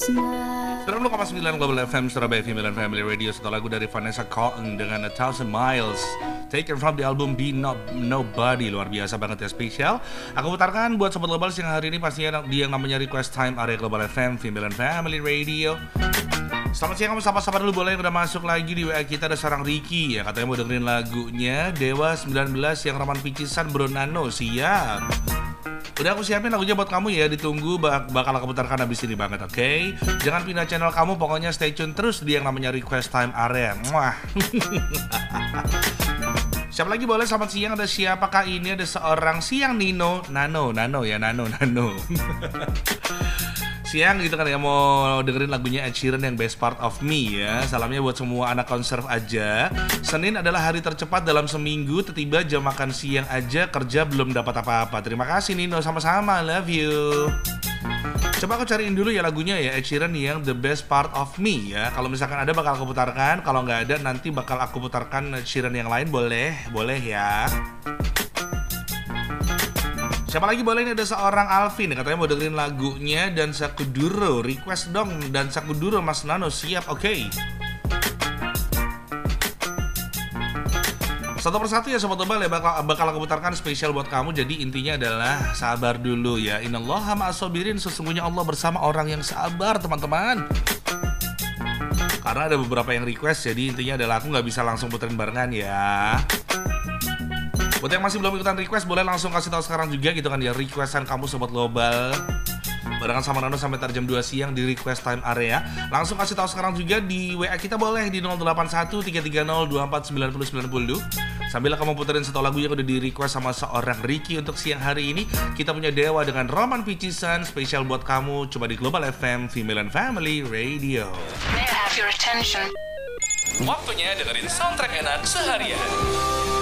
90,9 Global FM Surabaya Female and Family Radio. Satu lagu dari Vanessa Cotton dengan A Thousand Miles, taken from the album Be Nobody. Luar biasa banget ya, spesial. Aku putarkan buat Sobat Global yang hari ini pastinya dia yang namanya Request Time area Global FM Female and Family Radio. Selamat siang kamu, sapa-sapa dulu boleh, yang udah masuk lagi di WA kita. Ada seorang Ricky ya, katanya mau dengerin lagunya Dewa 19 yang Roman Picisan Bro Nano. Siap. Udah aku siapin lagunya buat kamu ya, ditunggu bakal aku putarkan habis ini banget, oke? Jangan pindah channel kamu, pokoknya stay tune terus di yang namanya Request Time area. Muah. Siapa lagi boleh, selamat siang, ada siapakah ini? Ada seorang siang Nano. Siang gitu kan ya, mau dengerin lagunya Ed Sheeran yang Best Part of Me ya. Salamnya buat semua anak konserv aja. Senin adalah hari tercepat dalam seminggu, tiba jam makan siang aja kerja belum dapat apa-apa. Terima kasih Nino, sama-sama, love you. Coba aku cariin dulu ya lagunya ya, Ed Sheeran yang The Best Part of Me ya. Kalau misalkan ada bakal aku putarkan, kalau nggak ada nanti bakal aku putarkan Ed Sheeran yang lain, boleh ya. Siapa lagi boleh, ini ada seorang Alvin katanya mau dengerin lagunya Dan Sakuduro. Request dong Dan Sakuduro Mas Nano, siap, oke. Satu persatu ya Sobat Global ya, bakal aku putarkan spesial buat kamu. Jadi intinya adalah sabar dulu ya. Innallaha ma'as-sabirin, sesungguhnya Allah bersama orang yang sabar teman-teman. Karena ada beberapa yang request, jadi intinya adalah aku gak bisa langsung puterin barengan ya. Buat yang masih belum ikutan request, boleh langsung kasih tahu sekarang juga gitu kan ya, requestan kamu Sobat Global. Barengan sama Nano sampai jam 2 siang di Request Time area. Langsung kasih tahu sekarang juga di WA kita boleh di 081330249090. Sambil kamu puterin satu lagu yang udah di request sama seorang Ricky untuk siang hari ini. Kita punya Dewa dengan Roman Picisan spesial buat kamu. Coba di Global FM Female and Family Radio. May I have your attention? Waktunya dengerin soundtrack enak seharian.